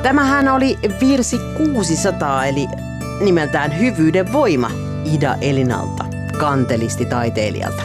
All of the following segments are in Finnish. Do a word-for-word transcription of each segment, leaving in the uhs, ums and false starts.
Tämähän oli virsi kuusisataa, eli nimeltään Hyvyyden voima Ida Elinalta, kantelistitaiteilijalta.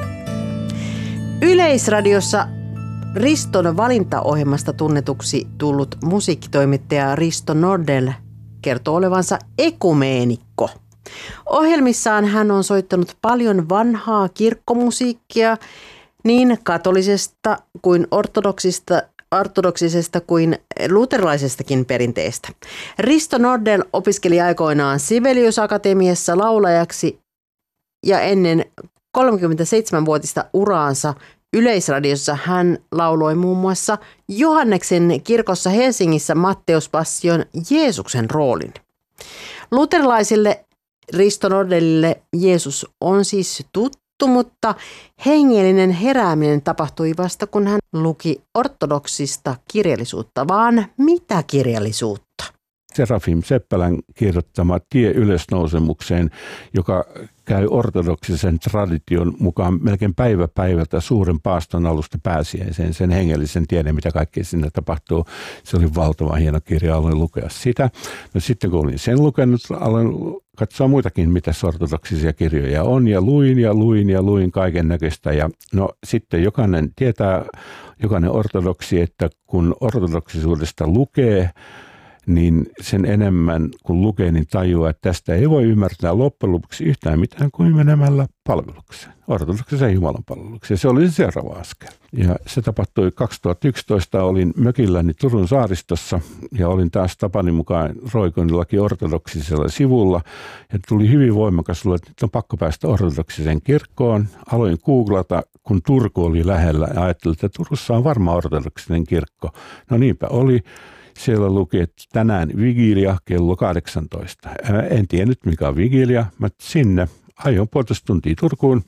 Yleisradiossa Riston valintaohjelmasta tunnetuksi tullut musiikkitoimittaja Risto Nordell kertoo olevansa ekumeenikko. Ohjelmissaan hän on soittanut paljon vanhaa kirkkomusiikkia niin katolisesta kuin ortodoksista, ortodoksisesta kuin luterilaisestakin perinteestä. Risto Nordell opiskeli aikoinaan Sibelius Akatemiassa laulajaksi ja ennen kolmekymmentäseitsemänvuotista uraansa Yleisradiossa hän lauloi muun muassa Johanneksen kirkossa Helsingissä Matteus Passion Jeesuksen roolin. Luterilaisille Risto Nordellille Jeesus on siis tuttu, mutta hengellinen herääminen tapahtui vasta kun hän luki ortodoksista kirjallisuutta, vaan mitä kirjallisuutta? Serafim Seppälän kirjoittama Tie ylösnousemukseen, joka käy ortodoksisen tradition mukaan melkein päivä päivältä suuren paaston alusta pääsiäiseen, sen hengellisen tiedon, mitä kaikkea sinne tapahtuu. Se oli valtavan hieno kirja, aloin lukea sitä. No sitten kun olin sen lukenut, aloin katsoa muitakin, mitä ortodoksisia kirjoja on, ja luin ja luin ja luin kaiken näköistä. Ja no sitten jokainen tietää, jokainen ortodoksi, että kun ortodoksisuudesta lukee, niin sen enemmän kun lukee, niin tajuaa, että tästä ei voi ymmärtää loppujen lopuksi yhtään mitään kuin menemällä palvelukseen, ortodoksiseen Jumalan palvelukseen. Se oli se seuraava askel. Ja se tapahtui kaksituhattayksitoista, olin mökilläni Turun saaristossa ja olin taas tapani mukaan roikonillakin ortodoksisella sivulla. Ja tuli hyvin voimakas luo, että nyt on pakko päästä ortodoksiseen kirkkoon. Aloin googlata, kun Turku oli lähellä ja ajattelin, että Turussa on varmaan ortodoksinen kirkko. No niinpä oli. Siellä luki, että tänään vigilia kello kahdeksantoista. En tiennyt mikä on vigilia, mutta sinne ajoin puolitoista tuntia Turkuun.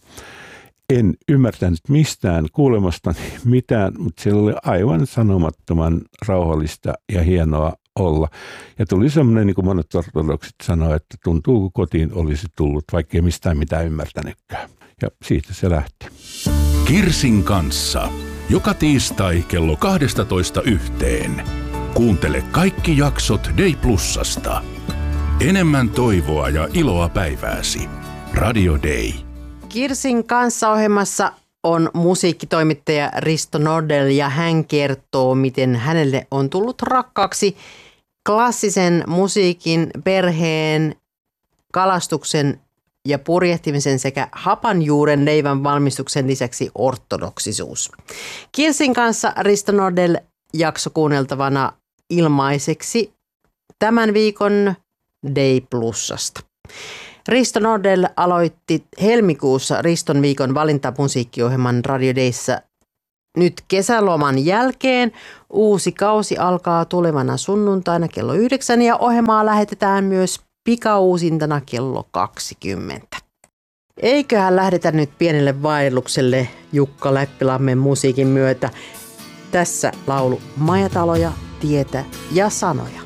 En ymmärtänyt mistään kuulemastani mitään, mutta siellä oli aivan sanomattoman rauhallista ja hienoa olla. Ja tuli semmoinen, niin kuin monet ortodoksit sanoo, että tuntuu kun kotiin olisi tullut, vaikka ei mistään mitään ymmärtänytkään. Ja siitä se lähti. Kirsin kanssa. Joka tiistai kello kaksitoista yhteen. Kuuntele kaikki jaksot Day Plusasta. Enemmän toivoa ja iloa päivääsi. Radio Day. Kirsin kanssa ohjelmassa on musiikkitoimittaja Risto Nordell ja hän kertoo, miten hänelle on tullut rakkaaksi klassisen musiikin, perheen, kalastuksen ja purjehtimisen sekä hapanjuuren leivän valmistuksen lisäksi ortodoksisuus. Kirsin kanssa Risto Nordell jakso kuunneltavana ilmaiseksi tämän viikon Day Plusasta. Risto Nordell aloitti helmikuussa Riston viikon valintamusiikkiohjelman Radio Dayssä. Nyt kesäloman jälkeen uusi kausi alkaa tulevana sunnuntaina kello yhdeksän ja ohjelmaa lähetetään myös pikauusintana kello kaksikymmentä. Eiköhän lähdetä nyt pienelle vaellukselle Jukka Leppilammen musiikin myötä. Tässä laulu Majataloja, tietä ja sanoja.